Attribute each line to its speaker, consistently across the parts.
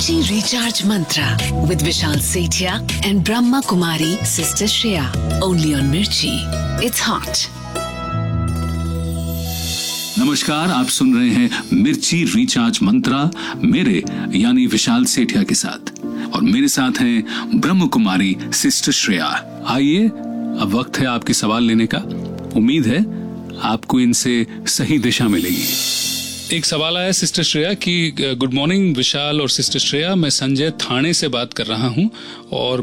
Speaker 1: Mirchi Recharge Mantra with Vishal Sethia and Brahma Kumari Sister Shreya. Only on Mirchi. It's hot.
Speaker 2: नमस्कार, आप सुन रहे हैं मिर्ची recharge मंत्रा मेरे यानी विशाल सेठिया के साथ, और मेरे साथ हैं ब्रह्म कुमारी सिस्टर श्रेया। आइए, अब वक्त है आपके सवाल लेने का। उम्मीद है आपको इनसे सही दिशा मिलेगी। एक सवाल आया सिस्टर श्रेया कि गुड मॉर्निंग विशाल और सिस्टर श्रेया, मैं संजय थाने से बात कर रहा हूं और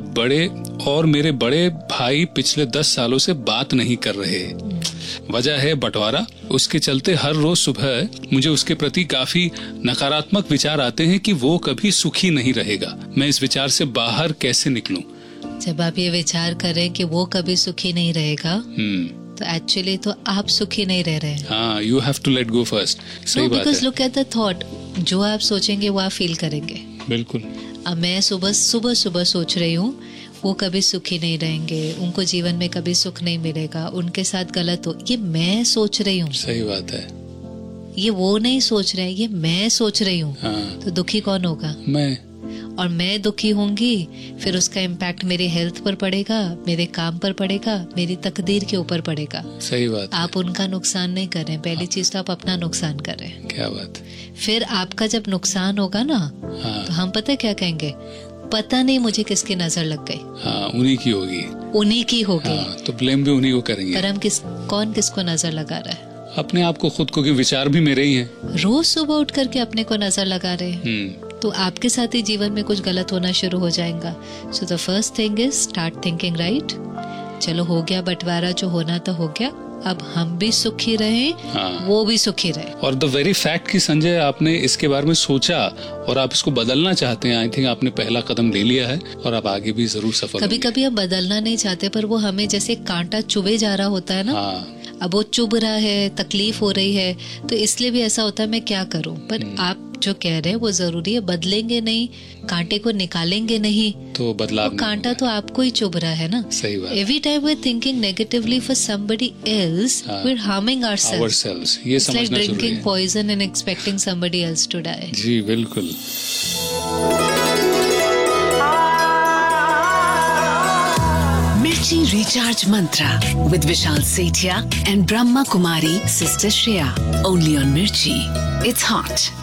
Speaker 2: मेरे बड़े भाई पिछले 10 सालों से बात नहीं कर रहे। वजह है बंटवारा। उसके चलते हर रोज सुबह मुझे उसके प्रति काफी नकारात्मक विचार आते हैं कि वो कभी सुखी नहीं रहेगा। मैं इस विचार से बाहर कैसे निकलूं?
Speaker 3: जब आप ये विचार करें कि वो कभी सुखी नहीं रहेगा, तो एक्चुअली तो आप सुखी नहीं रह रहे हैं।
Speaker 2: हाँ, you have to let go first। सही बात है।
Speaker 3: Because look at the thought, जो आप सोचेंगे वो आप फील करेंगे।
Speaker 2: बिल्कुल।
Speaker 3: अब मैं सुबह सोच रही हूँ वो कभी सुखी नहीं रहेंगे, उनको जीवन में कभी सुख नहीं मिलेगा, उनके साथ गलत हो, ये मैं सोच रही हूँ।
Speaker 2: सही बात है।
Speaker 3: ये वो नहीं सोच रहे हैं, ये मैं सोच रही हूँ।
Speaker 2: हाँ।
Speaker 3: तो दुखी कौन होगा?
Speaker 2: मैं।
Speaker 3: और मैं दुखी होंगी, फिर उसका इम्पैक्ट मेरे हेल्थ पर पड़ेगा, मेरे काम पर पड़ेगा, मेरी तकदीर के ऊपर पड़ेगा।
Speaker 2: सही बात है।
Speaker 3: आप उनका नुकसान नहीं कर रहे हैं, पहली चीज तो आप अपना नुकसान कर रहे हैं।
Speaker 2: क्या बात।
Speaker 3: फिर आपका जब नुकसान होगा ना, तो हम पता है क्या कहेंगे? पता नहीं मुझे किसकी नजर लग गई।
Speaker 2: हाँ, उन्हीं की होगी।
Speaker 3: उन्हीं की होगी।
Speaker 2: हाँ, तो ब्लेम भी उन्हीं को करेंगे।
Speaker 3: पर हम कौन किसको नजर लगा रहा है?
Speaker 2: अपने आप को, खुद को, कि विचार भी मेरे ही हैं।
Speaker 3: रोज सुबह उठ करके अपने को नजर लगा रहे हैं, तो आपके साथ ही जीवन में कुछ गलत होना शुरू हो जाएगा। So the first thing is start thinking right. चलो हो गया बंटवारा, जो होना तो हो गया, अब हम भी सुखी रहे। हाँ। वो भी सुखी रहे। और
Speaker 2: द वेरी फैक्ट कि संजय आपने इसके बारे में सोचा और आप इसको बदलना चाहते हैं, आई थिंक आपने पहला कदम ले लिया है और आप आगे भी जरूर सफल होंगे।
Speaker 3: कभी हम बदलना नहीं चाहते, पर वो हमें जैसे कांटा चुभे जा रहा होता है ना।
Speaker 2: हाँ।
Speaker 3: अब वो चुभ रहा है, तकलीफ हो रही है, तो इसलिए भी ऐसा होता है मैं क्या करूं। पर आप जो कह रहे हैं वो जरूरी है, बदलेंगे नहीं, कांटे को निकालेंगे नहीं,
Speaker 2: तो बदलाव नहीं।
Speaker 3: कांटा तो आपको ही चुभ रहा है ना।
Speaker 2: सही बात।
Speaker 3: Every time we are thinking negatively for somebody else, we are harming ourselves.
Speaker 2: ये समझना जरूरी है।
Speaker 3: Drinking poison and expecting somebody else to die.
Speaker 2: जी बिल्कुल।
Speaker 1: Mirchi Recharge Mantra with Vishal Sethia and Brahma Kumari Sister Shreya. Only on Mirchi. It's hot.